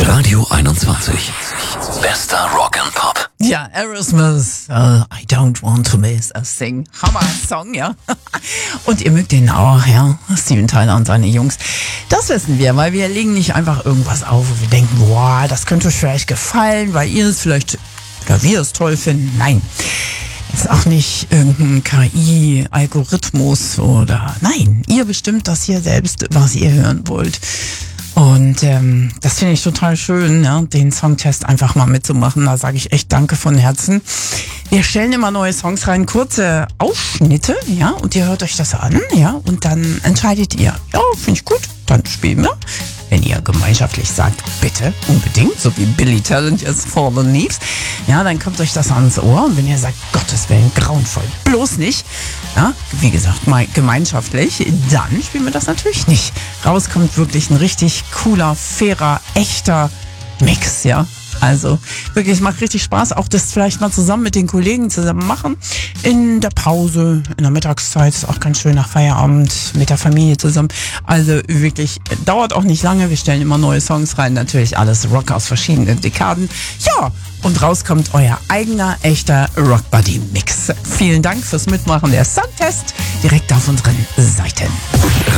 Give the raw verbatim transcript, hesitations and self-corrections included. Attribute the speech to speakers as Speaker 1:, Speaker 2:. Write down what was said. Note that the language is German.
Speaker 1: Radio einundzwanzig. Bester Rock and Pop.
Speaker 2: Ja, Aerosmith, uh, I don't want to miss a thing. Hammer-Song, ja. Und ihr mögt den auch, ja. Steven Tyler und seine Jungs. Das wissen wir, weil wir legen nicht einfach irgendwas auf, wo wir denken, boah, das könnte euch vielleicht gefallen, weil ihr es vielleicht, oder wir es toll finden. Nein. Ist auch nicht irgendein K I-Algorithmus oder, nein, ihr bestimmt das hier selbst, was ihr hören wollt. Und ähm, das finde ich total schön, ja, den Songtest einfach mal mitzumachen. Da sage ich echt danke von Herzen. Wir stellen immer neue Songs rein, kurze Ausschnitte, ja, und ihr hört euch das an, ja, und dann entscheidet ihr, ja, finde ich gut, dann spielen wir. Wenn ihr gemeinschaftlich sagt, bitte, unbedingt, so wie Billy Talent jetzt For the Neeps, ja, dann kommt euch das ans Ohr. Und wenn ihr sagt, Gottes Willen, grauenvoll, bloß nicht, ja, wie gesagt, mal gemeinschaftlich, dann spielen wir das natürlich nicht. Rauskommt wirklich ein richtig cooler, fairer, echter Mix, ja. Also wirklich, es macht richtig Spaß, auch das vielleicht mal zusammen mit den Kollegen zusammen machen. In der Pause, in der Mittagszeit, ist auch ganz schön nach Feierabend mit der Familie zusammen. Also wirklich, dauert auch nicht lange. Wir stellen immer neue Songs rein. Natürlich alles Rock aus verschiedenen Dekaden. Ja, und rauskommt euer eigener, echter Rock-Buddy-Mix. Vielen Dank fürs Mitmachen der Songtest direkt auf unseren Seiten.